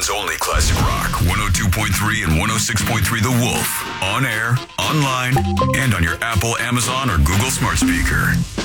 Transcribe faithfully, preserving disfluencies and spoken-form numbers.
Omaha's only classic rock. one oh two point three and one oh six point three The Wolf. On air, online, and on your Apple, Amazon, or Google smart speaker.